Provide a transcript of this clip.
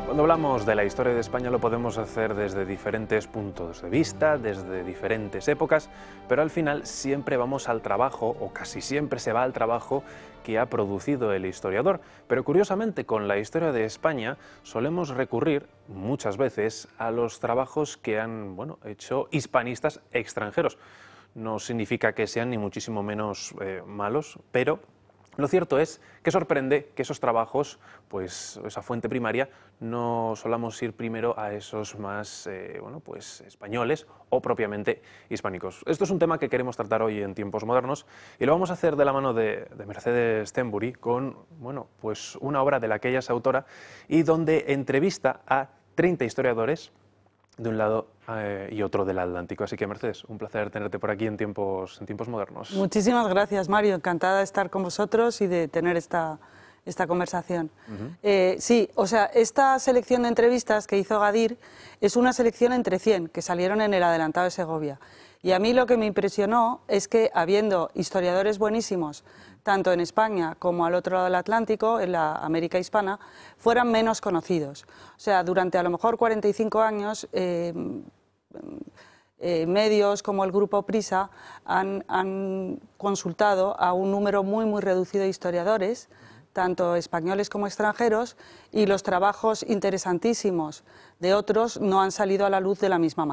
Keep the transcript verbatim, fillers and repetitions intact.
Cuando hablamos de la historia de España lo podemos hacer desde diferentes puntos de vista, desde diferentes épocas, pero al final siempre vamos al trabajo, o casi siempre se va al trabajo que ha producido el historiador. Pero curiosamente, con la historia de España solemos recurrir muchas veces a los trabajos que han, bueno, hecho hispanistas extranjeros. No significa que sean ni muchísimo menos eh, malos, pero lo cierto es que sorprende que esos trabajos, pues esa fuente primaria, no solamos ir primero a esos más eh, bueno, pues, españoles o propiamente hispánicos. Esto es un tema que queremos tratar hoy en Tiempos Modernos y lo vamos a hacer de la mano de, de Mercedes Thembury con bueno, pues una obra de la que ella es autora y donde entrevista a treinta historiadores de un lado eh, y otro del Atlántico. Así que, Mercedes, un placer tenerte por aquí en tiempos, en tiempos modernos. Muchísimas gracias, Mario. Encantada de estar con vosotros y de tener esta, esta conversación. Uh-huh. eh, sí, o sea, esta selección de entrevistas que hizo Gadir es una selección entre cien que salieron en el Adelantado de Segovia. Y a mí lo que me impresionó es que, habiendo historiadores buenísimos, tanto en España como al otro lado del Atlántico, en la América hispana, fueran menos conocidos. O sea, durante a lo mejor cuarenta y cinco años, eh, eh, medios como el Grupo Prisa han, han consultado a un número muy, muy reducido de historiadores, tanto españoles como extranjeros, y los trabajos interesantísimos de otros no han salido a la luz de la misma manera.